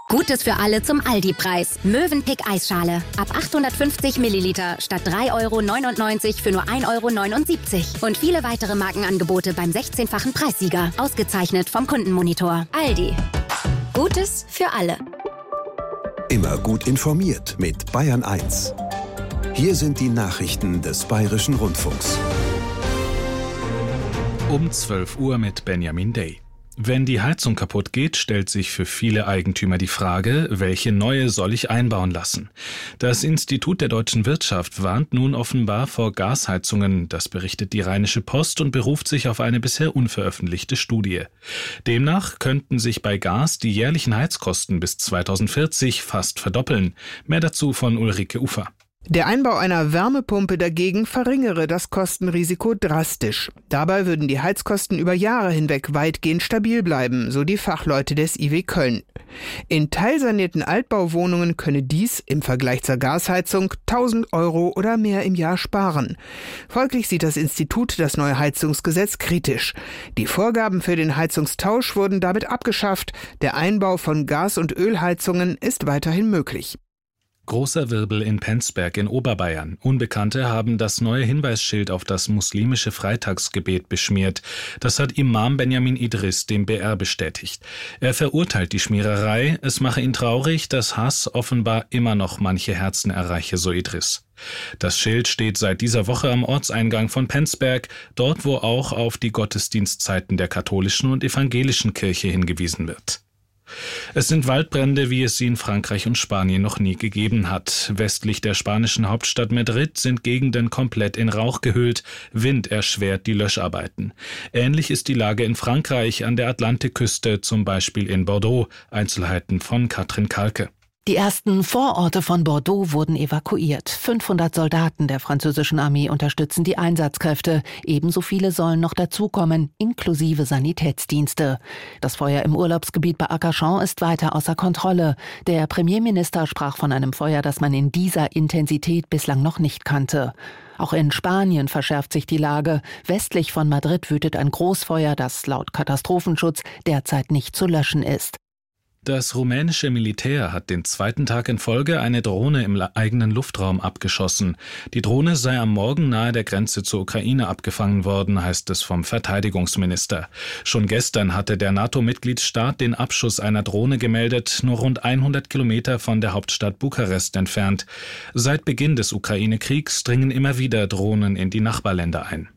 Gutes für alle zum Aldi-Preis. Mövenpick Eisschale. Ab 850 Milliliter statt 3,99 € für nur 1,79 € Und viele weitere Markenangebote beim 16-fachen Preissieger. Ausgezeichnet vom Kundenmonitor. Aldi. Gutes für alle. Immer gut informiert mit Bayern 1. Hier sind die Nachrichten des Bayerischen Rundfunks. Um 12 Uhr mit Benjamin Day. Wenn die Heizung kaputt geht, stellt sich für viele Eigentümer die Frage, welche neue soll ich einbauen lassen? Das Institut der deutschen Wirtschaft warnt nun offenbar vor Gasheizungen, das berichtet die Rheinische Post und beruft sich auf eine bisher unveröffentlichte Studie. Demnach könnten sich bei Gas die jährlichen Heizkosten bis 2040 fast verdoppeln. Mehr dazu von Ulrike Ufer. Der Einbau einer Wärmepumpe dagegen verringere das Kostenrisiko drastisch. Dabei würden die Heizkosten über Jahre hinweg weitgehend stabil bleiben, so die Fachleute des IW Köln. In teilsanierten Altbauwohnungen könne dies im Vergleich zur Gasheizung 1.000 € oder mehr im Jahr sparen. Folglich sieht das Institut das neue Heizungsgesetz kritisch. Die Vorgaben für den Heizungstausch wurden damit abgeschafft. Der Einbau von Gas- und Ölheizungen ist weiterhin möglich. Großer Wirbel in Penzberg in Oberbayern. Unbekannte haben das neue Hinweisschild auf das muslimische Freitagsgebet beschmiert. Das hat Imam Benjamin Idris dem BR bestätigt. Er verurteilt die Schmiererei. Es mache ihn traurig, dass Hass offenbar immer noch manche Herzen erreiche, so Idris. Das Schild steht seit dieser Woche am Ortseingang von Penzberg, dort wo auch auf die Gottesdienstzeiten der katholischen und evangelischen Kirche hingewiesen wird. Es sind Waldbrände, wie es sie in Frankreich und Spanien noch nie gegeben hat. Westlich der spanischen Hauptstadt Madrid sind Gegenden komplett in Rauch gehüllt. Wind erschwert die Löscharbeiten. Ähnlich ist die Lage in Frankreich an der Atlantikküste, zum Beispiel in Bordeaux. Einzelheiten von Katrin Kalke. Die ersten Vororte von Bordeaux wurden evakuiert. 500 Soldaten der französischen Armee unterstützen die Einsatzkräfte. Ebenso viele sollen noch dazukommen, inklusive Sanitätsdienste. Das Feuer im Urlaubsgebiet bei Arcachon ist weiter außer Kontrolle. Der Premierminister sprach von einem Feuer, das man in dieser Intensität bislang noch nicht kannte. Auch in Spanien verschärft sich die Lage. Westlich von Madrid wütet ein Großfeuer, das laut Katastrophenschutz derzeit nicht zu löschen ist. Das rumänische Militär hat den zweiten Tag in Folge eine Drohne im eigenen Luftraum abgeschossen. Die Drohne sei am Morgen nahe der Grenze zur Ukraine abgefangen worden, heißt es vom Verteidigungsminister. Schon gestern hatte der NATO-Mitgliedsstaat den Abschuss einer Drohne gemeldet, nur rund 100 Kilometer von der Hauptstadt Bukarest entfernt. Seit Beginn des Ukraine-Kriegs dringen immer wieder Drohnen in die Nachbarländer ein.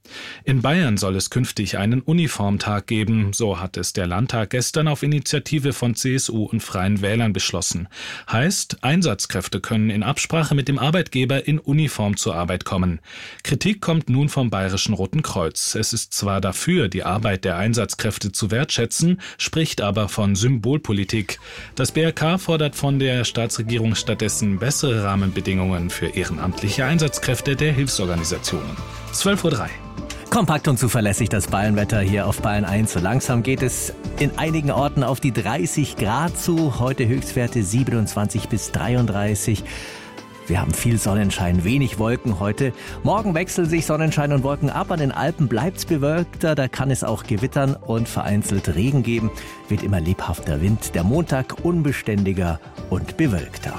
In Bayern soll es künftig einen Uniformtag geben, so hat es der Landtag gestern auf Initiative von CSU und Freien Wählern beschlossen. Heißt, Einsatzkräfte können in Absprache mit dem Arbeitgeber in Uniform zur Arbeit kommen. Kritik kommt nun vom Bayerischen Roten Kreuz. Es ist zwar dafür, die Arbeit der Einsatzkräfte zu wertschätzen, spricht aber von Symbolpolitik. Das BRK fordert von der Staatsregierung stattdessen bessere Rahmenbedingungen für ehrenamtliche Einsatzkräfte der Hilfsorganisationen. 12:03 Uhr. Kompakt und zuverlässig das Bayernwetter hier auf Bayern 1. So langsam geht es in einigen Orten auf die 30 Grad zu. Heute Höchstwerte 27 bis 33. Wir haben viel Sonnenschein, wenig Wolken heute. Morgen wechseln sich Sonnenschein und Wolken ab. An den Alpen bleibt's bewölkter, da kann es auch gewittern und vereinzelt Regen geben. Wird immer lebhafter Wind. Der Montag unbeständiger und bewölkter.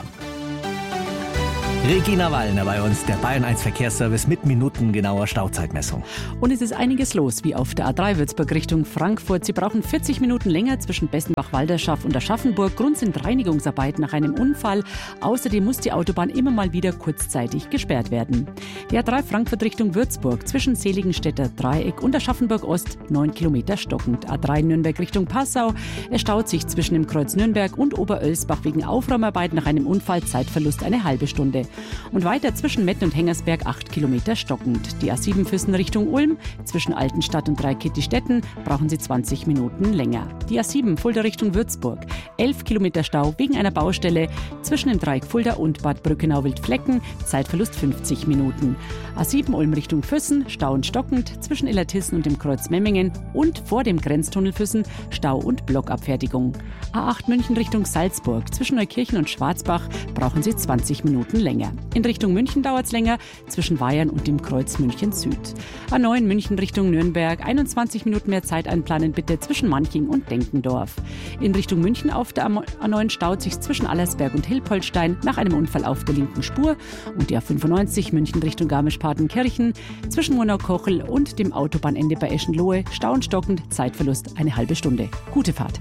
Regina Wallner bei uns, der Bayern 1 Verkehrsservice mit minutengenauer Stauzeitmessung. Und es ist einiges los, wie auf der A3 Würzburg Richtung Frankfurt. Sie brauchen 40 Minuten länger zwischen Bessenbach-Walderschaff und Aschaffenburg. Grund sind Reinigungsarbeiten nach einem Unfall. Außerdem muss die Autobahn immer mal wieder kurzzeitig gesperrt werden. Die A3 Frankfurt Richtung Würzburg zwischen Seligenstädter Dreieck und Aschaffenburg Ost 9 Kilometer stockend. A3 Nürnberg Richtung Passau. Es staut sich zwischen dem Kreuz Nürnberg und Oberölsbach wegen Aufräumarbeiten nach einem Unfall. Zeitverlust eine halbe Stunde. Und weiter zwischen Metten und Hengersberg 8 Kilometer stockend. Die A7 Füssen Richtung Ulm, zwischen Altenstadt und Dreikitti-Stetten brauchen Sie 20 Minuten länger. Die A7 Fulda Richtung Würzburg, 11 Kilometer Stau wegen einer Baustelle zwischen dem Dreieck Fulda und Bad Brückenau-Wildflecken, Zeitverlust 50 Minuten. A7 Ulm Richtung Füssen, Stau und stockend zwischen Illertissen und dem Kreuz Memmingen und vor dem Grenztunnel Füssen, Stau und Blockabfertigung. A8 München Richtung Salzburg, zwischen Neukirchen und Schwarzbach brauchen Sie 20 Minuten länger. länger. In Richtung München dauert es länger, zwischen Weyern und dem Kreuz München Süd. A9 München Richtung Nürnberg, 21 Minuten mehr Zeit einplanen bitte zwischen Manching und Denkendorf. In Richtung München auf der A9 staut sich zwischen Allersberg und Hilpoltstein nach einem Unfall auf der linken Spur. Und die A95 München Richtung Garmisch-Partenkirchen zwischen Murnau-Kochel und dem Autobahnende bei Eschenlohe stauenstockend, Zeitverlust eine halbe Stunde. Gute Fahrt.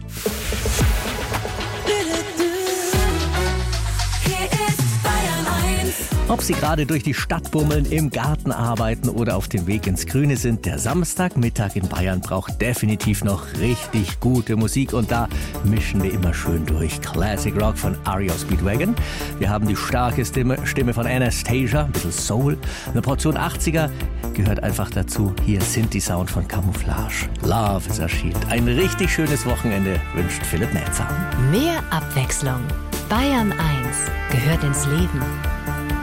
Ob Sie gerade durch die Stadt bummeln, im Garten arbeiten oder auf dem Weg ins Grüne sind, der Samstagmittag in Bayern braucht definitiv noch richtig gute Musik und da mischen wir immer schön durch. Classic Rock von REO Speedwagon. Wir haben die starke Stimme von Anastasia, ein bisschen Soul. Eine Portion 80er gehört einfach dazu. Hier Synthi-Sound von Camouflage. Love ist erschienen. Ein richtig schönes Wochenende wünscht Philipp Melzer. Mehr Abwechslung. Bayern 1 gehört ins Leben.